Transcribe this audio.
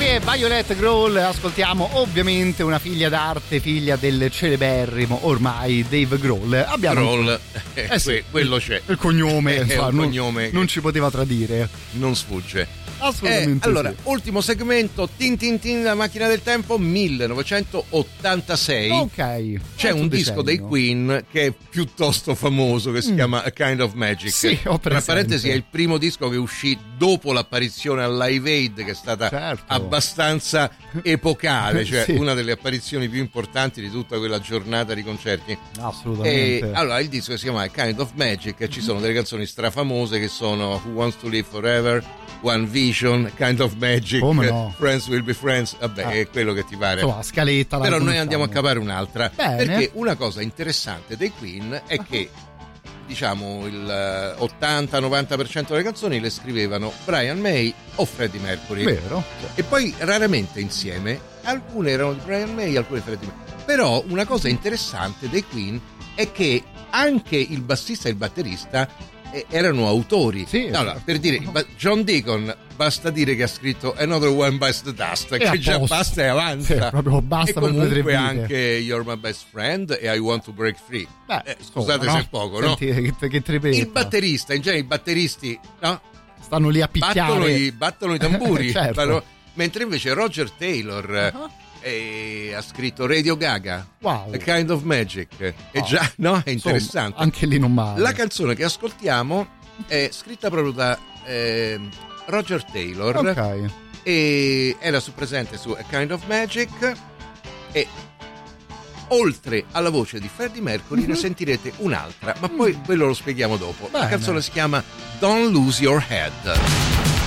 e Violet Grohl, ascoltiamo ovviamente una figlia d'arte, figlia del celeberrimo ormai Dave Grohl. Abbiamo Grohl, sì, quello c'è. Il cognome, insomma, non ci poteva tradire. Non sfugge. Assolutamente. Allora, sì. ultimo segmento, tin tin tin, la macchina del tempo, 1986. Ok. C'è un disco dei Queen che è piuttosto famoso, che si chiama A Kind of Magic. Sì, ho presente. Tra parentesi, è il primo disco che uscì dopo l'apparizione al Live Aid, che è stata abbastanza epocale, cioè sì, una delle apparizioni più importanti di tutta quella giornata di concerti. Assolutamente. E allora il disco si chiama A Kind of Magic e ci sono delle canzoni strafamose che sono Who Wants to Live Forever, One Vision, Kind of Magic, no? Friends Will Be Friends, vabbè, è quello che ti pare. Insomma, scaletta. Però noi andiamo a capare un'altra. Bene. Perché una cosa interessante dei Queen è che, diciamo, il 80-90% delle canzoni le scrivevano Brian May o Freddie Mercury. Vero. E poi raramente insieme. Alcune erano di Brian May, alcune di Freddie Mercury. Però una cosa interessante dei Queen è che anche il bassista e il batterista erano autori. Sì, allora, per dire, John Deacon basta dire che ha scritto Another One Bites the Dust, che già basta e avanza. Sì, proprio basta. E comunque anche You're My Best Friend e I Want to Break Free. Scusate se è poco, no? Che il batterista, in genere i batteristi, no? Stanno lì a picchiare. Battono i tamburi. Certo. Mentre invece Roger Taylor ha scritto Radio Gaga, wow, A Kind of Magic, e già, no? È interessante. Insomma, anche lì non male. La canzone che ascoltiamo è scritta proprio da Roger Taylor, ok, e era presente su A Kind of Magic, e oltre alla voce di Freddie Mercury ne sentirete un'altra, ma poi quello lo spieghiamo dopo. Bene. La canzone si chiama Don't Lose Your Head.